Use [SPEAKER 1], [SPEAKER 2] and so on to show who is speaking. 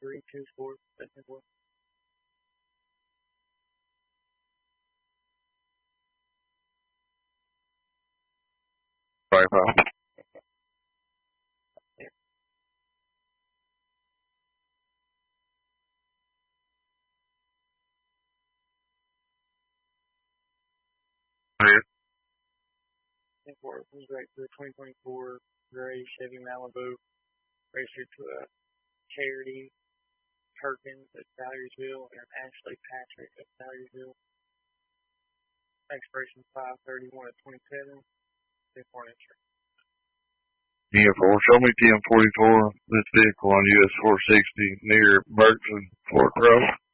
[SPEAKER 1] 324, technically.
[SPEAKER 2] Right, pal.
[SPEAKER 1] It was right for the 2024 gray Chevy Malibu, registered to a Charity Perkins at Salyersville and Ashley Patrick at Salyersville. Expiration 5/31 of 27. Foreign insurance.
[SPEAKER 2] TN4, show me TN44, this vehicle on US 460 near Burton, Fort Road.